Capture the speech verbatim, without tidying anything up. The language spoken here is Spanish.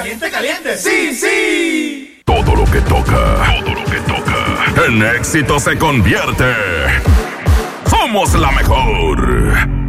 Caliente, caliente. Sí, sí. Todo lo que toca, todo lo que toca, en éxito se convierte. Somos la mejor.